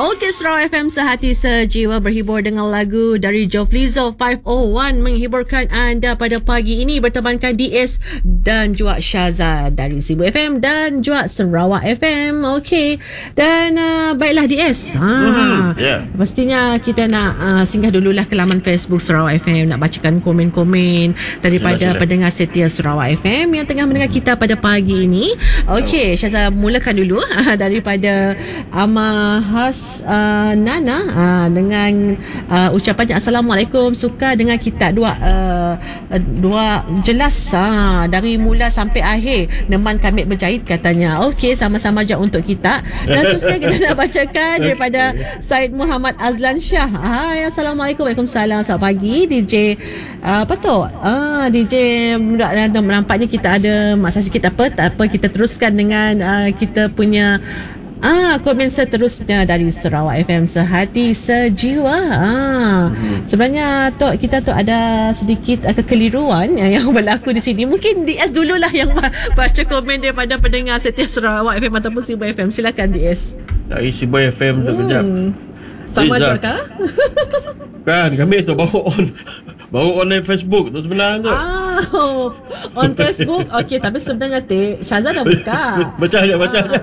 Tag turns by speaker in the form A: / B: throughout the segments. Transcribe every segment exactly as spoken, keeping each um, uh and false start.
A: Okey, Sarawak F M sehati sejiwa berhibur dengan lagu dari Joflizo lima oh satu menghiburkan anda pada pagi ini bertemankan D S dan juga Syaza dari Sibu F M dan juga Sarawak F M. Okey, dan uh, baiklah D S. Ha,
B: mm-hmm. yeah.
A: Pastinya kita nak uh, singgah dululah ke laman Facebook Sarawak F M, nak bacakan komen-komen daripada sila, sila. pendengar setia Sarawak F M yang tengah mendengar kita pada pagi ini. Okey, Syaza mulakan dulu daripada Amahas Uh, Nana uh, dengan uh, ucapannya Assalamualaikum, suka dengan kita dua uh, dua jelas uh, dari mula sampai akhir neman kami berjahit katanya. Okey, sama-sama je untuk kita. Dan seterusnya kita nak bacakan daripada Syed Muhammad Azlan Shah. Hai, Assalamualaikum. Waalaikumsalam. Selamat pagi D J uh, apa tu uh, D J nampaknya kita ada masa sikit apa tak apa, kita teruskan dengan uh, kita punya Ah, komen seterusnya dari Sarawak F M sehati sejiwa. Ah, hmm. Sebenarnya tu kita tu ada sedikit uh, kekeliruan yang, yang berlaku di sini. Mungkin D S dululah yang baca komen daripada pendengar setia Sarawak F M ataupun Sibu F M. Silakan D S.
B: Dari Sibu F M tu kejap.
A: Hmm. Sama je kah?
B: Kan kami tu baru on baru online Facebook tu sebenarnya tu.
A: Ah, oh, on Facebook. Okey, tapi sebenarnya Tik Syaza dah buka.
B: Baca je, baca je.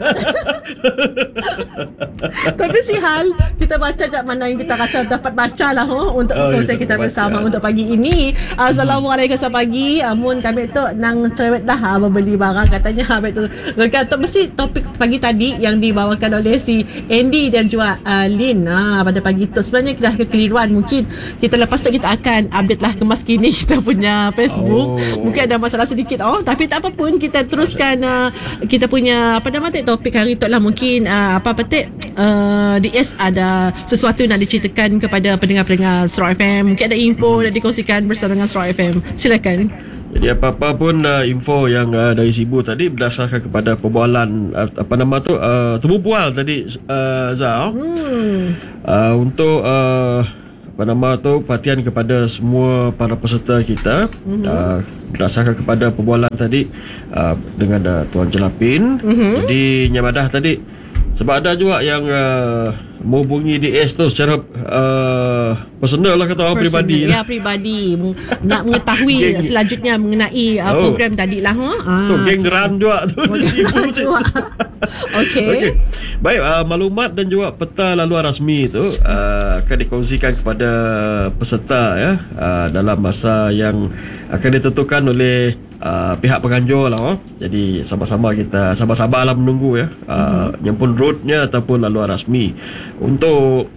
A: Tapi si hal kita baca jap mana yang kita rasa dapat baca lah oh, untuk oh, kongsi kita bersama baca. Untuk pagi ini. Assalamualaikum, selamat pagi. Amun kami tu nang cerewet dah ha, membeli barang katanya. Habis tu kata mesti topik pagi tadi yang dibawakan oleh si Andy dan juga uh, Lin ha, pada pagi tu. Sebenarnya dah kekeliruan, mungkin kita lepas tu kita akan update lah kemas kini kita punya Facebook. Oh. Mungkin ada masalah sedikit oh, tapi tak apa pun, kita teruskan uh, kita punya apa nama tu topik hari tu lah. Mungkin uh, apa petik uh, D S ada sesuatu nak diceritakan kepada pendengar-pendengar Sarawak F M. Mungkin ada info nak dikongsikan bersama dengan Sarawak F M. Silakan.
B: Jadi apa-apa pun uh, info yang uh, dari Sibu tadi berdasarkan kepada perbualan uh, apa nama tu uh, temu bual tadi uh, Zah. Hmm. Uh, untuk uh, apa nama tu perhatian kepada semua para peserta kita, mm-hmm. uh, berdasarkan kepada perbualan tadi uh, dengan uh, Tuan Jelapin. Mm-hmm. Jadi Nyamadah tadi, sebab ada juga yang uh, menghubungi D S tu secara uh, personal lah, kata orang peribadi.
A: Ya, peribadi nak mengetahui selanjutnya mengenai uh, oh. program tadi lah. Huh? Ah,
B: tu geng ran juga tu.
A: Okey.
B: Okay. Baik, uh, maklumat dan juga peta laluan rasmi itu uh, akan dikongsikan kepada peserta ya uh, dalam masa yang akan ditentukan oleh uh, pihak penganjur lah. Oh. Jadi sama-sama kita sabar-sabarlah menunggu ya uh, mm-hmm. nyempun roadnya ataupun laluan rasmi untuk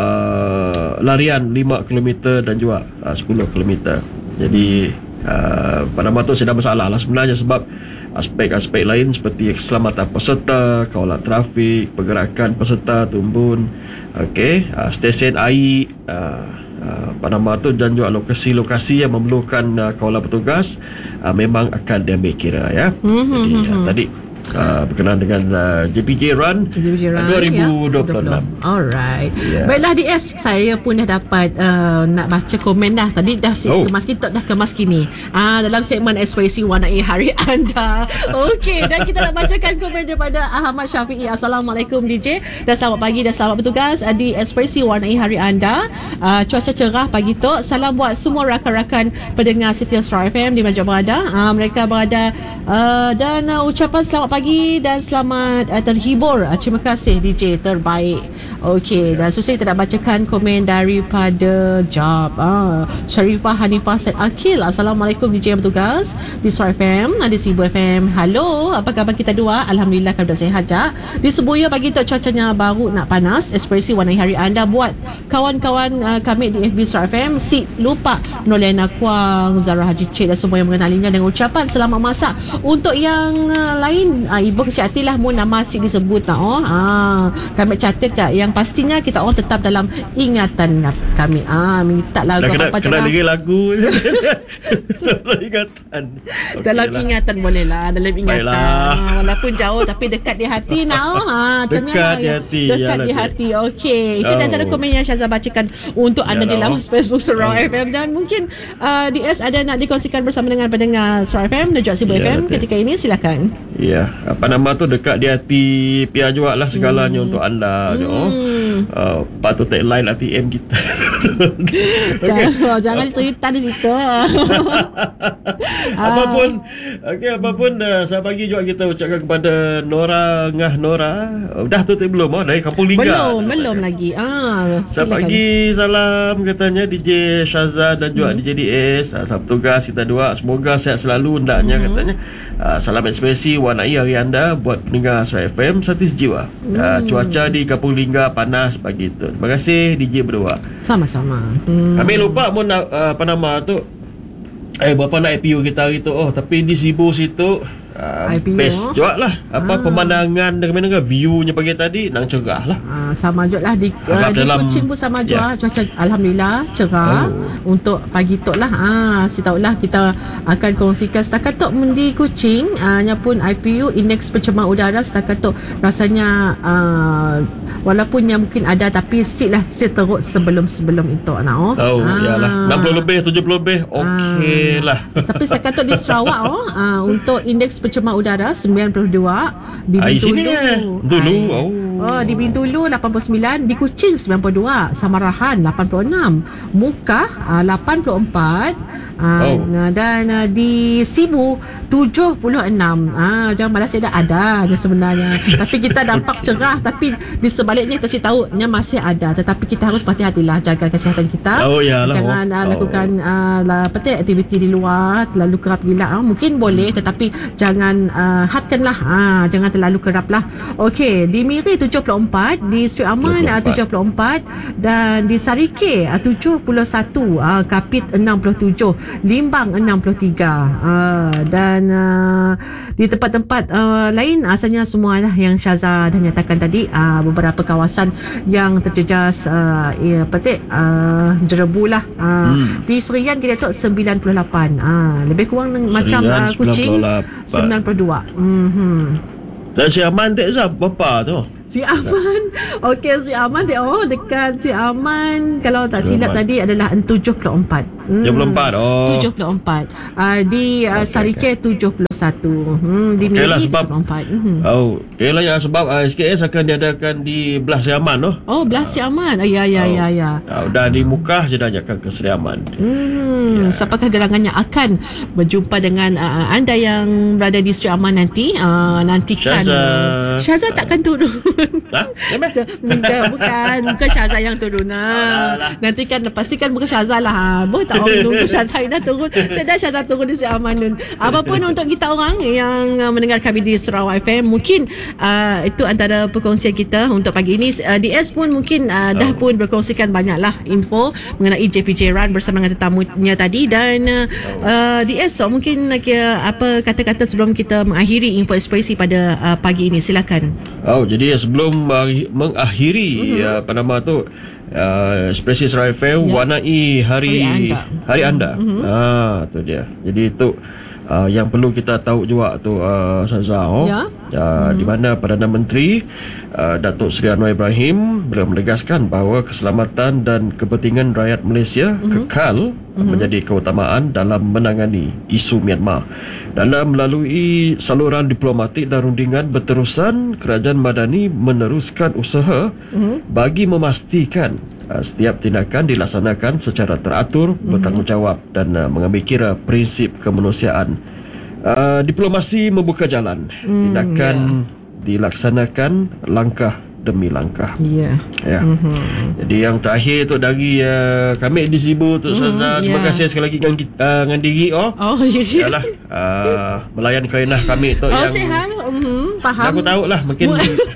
B: uh, larian lima kilometer dan juga uh, sepuluh kilometer. Jadi uh, pada masa tu tidak masalah lah sebenarnya, sebab aspek-aspek lain seperti keselamatan peserta, kawalan trafik, pergerakan peserta, tumbun, okey, uh, stesen air, uh, uh, pada nama tu dan juga lokasi-lokasi yang memerlukan uh, kawalan petugas uh, memang akan diambil kira ya. Mm-hmm. Jadi uh, tadi Uh, berkenaan dengan uh, J P J Run, J P J Run dua ribu dua puluh enam.
A: Ya. Alright. Yeah. Baiklah D S, saya pun dah dapat uh, nak baca komen dah. Tadi dah oh. kemas kita dah kemas kini. Ah uh, dalam segmen Ekspresi Warnai Hari Anda. Okey, dan kita nak bacakan komen daripada Ahmad Syafi'i. Assalamualaikum D J. Dan selamat pagi dan selamat bertugas uh, di Ekspresi Warnai Hari Anda. Uh, cuaca cerah pagi tu. Salam buat semua rakan-rakan pendengar setia Sarawak F M di mana berada. Uh, mereka berada uh, dan uh, ucapan selamat pagi dan selamat uh, terhibur. Uh, terima kasih D J terbaik. Okey, dan susah kita nak bacakan komen daripada Jab. Ah, Sharifah Hanifah Said Akil. Assalamualaikum D J yang bertugas di Sarawak F M, di Sibu F M. Halo, apa khabar kita dua? Alhamdulillah keadaan sihat je. Di Sebuya pagi tu cuacanya baru nak panas. Ekspresi warnai hari anda buat kawan-kawan uh, kami di F B Sarawak F M. Si lupa Nolena Kuang, Zara Haji Cik dan semua yang mengenalinya dengan ucapan selamat masak. Untuk yang uh, lain uh, ibu kecil hati lah mu nama si disebut tak oh. Ah, kami catat tak yang pastinya kita orang tetap dalam ingatan kami. Ah, minta lagu
B: kena,
A: apa
B: kena dengar lagu dalam ingatan. Okay
A: dalam
B: lah.
A: ingatan boleh lah, dalam ingatan. Baiklah. Walaupun jauh tapi dekat di hati nak oh. Ha,
B: dekat di hati.
A: Dekat di hati. Okey. Itu oh. antara komen yang Syaza bacakan untuk anda ya, di laman Facebook Sarawak oh. F M, dan mungkin uh, D S ada nak dikongsikan bersama dengan pendengar Sarawak F M dan juga Sibu ya, F M betul. Ketika ini silakan.
B: Ya, apa nama tu dekat di hati, biar juga lah segalanya hmm. untuk anda. Hmm. uh, patut tagline A T M kita.
A: Jangan, oh, jangan cerita di situ.
B: Apapun, okey, apapun uh, saya bagi juga kita ucapkan kepada Nora Ngah Nora. Uh, dah tutup belum? Oh, dari Kampung Lingga.
A: Belum, belum lagi. Ah,
B: saya bagi salam katanya D J Syazza dan juga hmm. D J D S. Uh, salam tugas kita dua. Semoga sihat selalu hendaknya hmm. katanya. Uh, salam ekspresi warnai hari anda buat pendengar Suara F M Satis Jiwa. Hmm. Uh, cuaca di Kampung Lingga panas pagi tu. Terima kasih D J berdua.
A: Sama-sama. Hmm.
B: Kami lupa pun uh, apa nama tu. Eh berapa nak I P O kita hari tu. Oh tapi di Sibu situ uh, best juga lah. Apa ah. pemandangan dengan mana view-nya pagi tadi nang cerah lah.
A: Ah, sama juga lah di, uh, di dalam, Kuching pun sama juga. Yeah. Cuaca alhamdulillah cerah oh. untuk pagi tu lah. Ah, si tahulah kita akan kongsikan setakat tu di Kuching uh, nya pun I P U indeks pencemaran udara setakat tu rasanya uh, walaupun yang mungkin ada tapi sit lah sit teruk sebelum-sebelum itu nak oh.
B: Oh ah. yalah enam puluh lebih tujuh puluh lebih okey ah. lah.
A: Tapi setakat tu di Sarawak oh uh, untuk indeks pencemaran udara sembilan puluh dua di Bintulu.
B: Eh. Dulu oh.
A: Oh, di Bintulu lapan puluh sembilan, di Kuching sembilan puluh dua, Samarahan lapan puluh enam, Mukah uh, lapan puluh empat uh, oh. dan uh, di Sibu tujuh puluh enam. Ah, jangan malas ada ada sebenarnya. Tapi kita nampak cerah tapi di sebaliknya kita tahu nya masih ada tetapi kita harus berhati-hatilah jaga kesihatan kita.
B: Oh, yalah,
A: jangan
B: oh.
A: uh, lakukan uh, lah, apa tu aktiviti di luar terlalu kerap gila. Uh, mungkin boleh tetapi jangan uh, hadkanlah. Ah, jangan terlalu keraplah. Okey, di Miri tujuh puluh empat, di Sri Aman tujuh puluh empat dan di Sarike tujuh puluh satu, uh, Kapit enam puluh tujuh, Limbang enam puluh tiga uh, dan uh, di tempat-tempat uh, lain asalnya semua lah yang Syazza dah nyatakan tadi uh, beberapa kawasan yang terjejas uh, ya, apa tu uh, jerebu lah uh, hmm. di Serian kita tu sembilan puluh lapan uh, lebih kurang Serian, macam uh, Kuching sembilan puluh dua. Mm-hmm.
B: Dan si Aman tak sah berapa tu?
A: Si Aman. Okey, si Aman dia oh dekat si Aman kalau tak silap Aman. Tadi adalah tujuh puluh empat. Hmm.
B: tujuh puluh empat. Oh.
A: tujuh puluh empat. Uh, di uh, okay, Sarike okay. tujuh puluh satu. Hmm, di okay Miri lah, sebab, tujuh puluh empat. Hmm.
B: Oh, okey lah ya sebab uh, S K S akan diadakan di belah Sri Aman tu.
A: Oh, belah Sri Aman. Oh, ya ya oh. ya ya.
B: Uh, dah di Mukah je dah ajakkan ke Sri Aman.
A: Hmm, yeah. Siapakah gerangannya akan berjumpa dengan uh, anda yang berada di Sri Aman nanti? Uh, nantikan
B: Syazza.
A: Syazza takkan turun.
B: Ha?
A: Bukan, bukan bukan Syazza yang turun. Nah. Nantikan pastikan bukan Syazza lah. Ha. Boh tak orang nunggu Syazza dah turun. Sedar Syazza turun di Sri Aman. Apapun untuk kita orang yang uh, mendengar kami di Sarawak F M, mungkin uh, itu antara perkongsian kita untuk pagi ini. uh, D S pun mungkin uh, dah pun berkongsikan banyaklah info mengenai J P J Run bersama dengan tetamunya tadi dan uh, uh, D S so, mungkin uh, apa kata-kata sebelum kita mengakhiri info ekspresi pada uh, pagi ini, silakan.
B: Oh, jadi sebelum uh, mengakhiri mm-hmm. uh, apa nama tu Uh, ekspresi Sarawak F M ya. Warnai hari hari anda, hari anda. Mm-hmm. Ah, tu dia. Jadi itu uh, yang perlu kita tahu juga tu uh, Syazza oh. Ya. Uh, mm-hmm. Di mana Perdana Menteri uh, Datuk Seri Anwar Ibrahim beliau menegaskan bahawa keselamatan dan kepentingan rakyat Malaysia mm-hmm. kekal mm-hmm. menjadi keutamaan dalam menangani isu Myanmar. Dalam melalui saluran diplomatik dan rundingan berterusan, kerajaan Madani meneruskan usaha mm-hmm. bagi memastikan uh, setiap tindakan dilaksanakan secara teratur, mm-hmm. bertanggungjawab dan uh, mengambil kira prinsip kemanusiaan. Uh, diplomasi membuka jalan, mm, tindakan yeah. dilaksanakan langkah demi langkah.
A: Ya.
B: Yeah. Ya. Mm-hmm. Jadi yang terakhir tu dari uh, kami di Sibu tu mm-hmm, Syazza, terima yeah. kasih sekali lagi dengan uh, dengan diri oh. Oh yalah. Uh, melayan kainah kami tu
A: oh,
B: yang
A: sihat. Mm-hmm, faham.
B: Aku tahu lah makin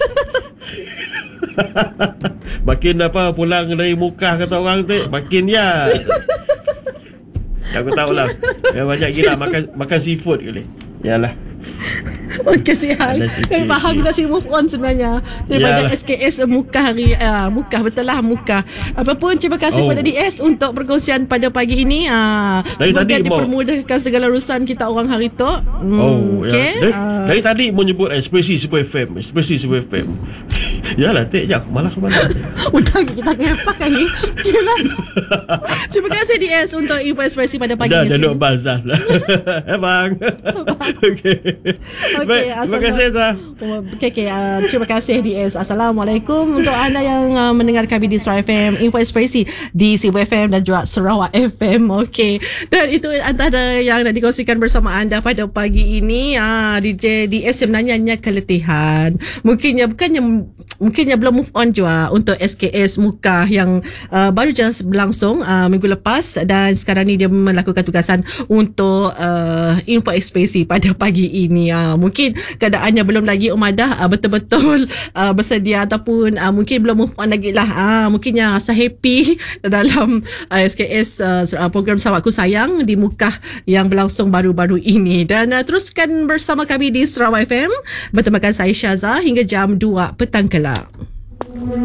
B: makin apa pulang dari Mukah kata orang tu makin ya. Aku tahu lah. Yang banyak gila makan makan seafood kali. Yalah.
A: Okey sihat. Kan faham kita si move on sebenarnya daripada Yalah. S K S Mukah hari uh, Mukah betul lah Mukah. Apapun terima kasih oh. kepada D S untuk perkongsian pada pagi ini. Uh, semoga tadi dipermudahkan mau... segala urusan kita orang hari tu. Hmm,
B: oh,
A: okay.
B: ya. Dari, uh, dari tadi menyebut ekspresi Super F M, ekspresi Super F M. Yalah, tik je. Malas malas.
A: Udah kita kepak lagi. Yalah. Terima kasih D S untuk info ekspresi pada pagi
B: Dah
A: ni.
B: dah duduk bazar lah. Eh bang. Okey. Baik, terima kasih Zah.
A: Okay, okay. Uh, terima kasih D S. Assalamualaikum untuk anda yang uh, mendengar kami di Surau F M, Info Ekspresi di Sibu F M dan juga Sarawak F M. Okey. Dan itu antara yang nak dikongsikan bersama anda pada pagi ini. Ah, D J D S sebenarnya hanya keletihan. Mungkinnya bukannya mungkinnya belum move on juga untuk S K S Mukah yang uh, baru je berlangsung uh, minggu lepas, dan sekarang ni dia melakukan tugasan untuk uh, Info Ekspresi pada pagi ini. Uh, mungkin keadaannya belum lagi umadah uh, betul-betul uh, bersedia ataupun uh, mungkin belum move on lagi lah. Uh, mungkinnya asa happy dalam uh, S K S uh, program Sarawakku Sayang di Mukah yang berlangsung baru-baru ini. Dan uh, teruskan bersama kami di Sarawak F M bertemakan saya Syaza hingga jam dua petang kelak.